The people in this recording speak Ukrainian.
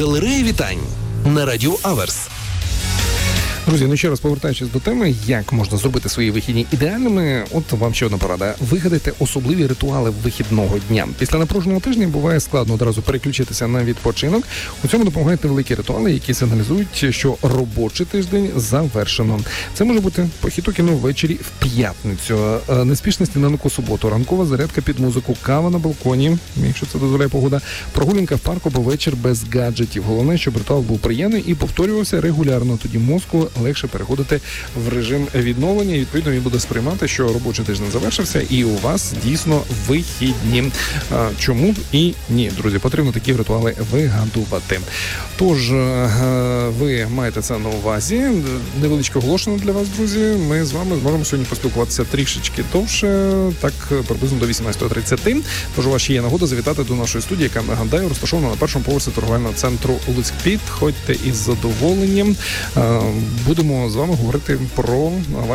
Галерея вітань на Радіо Аверс. Друзі, ну ще раз повертаючись до теми, як можна зробити свої вихідні ідеальними, от вам ще одна порада. Вигадайте особливі ритуали вихідного дня. Після напруженого тижня буває складно одразу переключитися на відпочинок. У цьому допомагають невеликі ритуали, які сигналізують, що робочий тиждень завершено. Це може бути похід у кіно ввечері в п'ятницю, неспішний сніданок у суботу, ранкова зарядка під музику, кава на балконі, якщо це дозволяє погода, прогулянка в парку або вечір без гаджетів. Головне, щоб ритуал був приємний і повторювався регулярно. Тоді мозку легше переходити в режим відновлення, і відповідно він буде сприймати, що робочий тиждень завершився і у вас дійсно вихідні. Чому і ні, друзі, потрібно такі ритуали вигадувати. Тож, ви маєте це на увазі. Невеличке оголошення для вас, друзі. Ми з вами зможемо сьогодні поспілкуватися трішечки довше, так приблизно до 18:30. Тож у вас ще є нагода завітати до нашої студії, яка, нагадаю, розташована на першому поверсі торговельного центру Луцьк. Підходьте із задоволенням. Будемо з вами говорити про